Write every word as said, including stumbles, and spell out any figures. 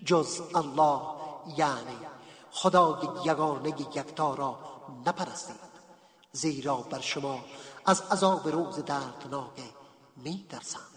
جز الله یعنی خدای یگانه یکتا را نپرستید، زیرا بر شما از عذاب روز دردناک می ترسند.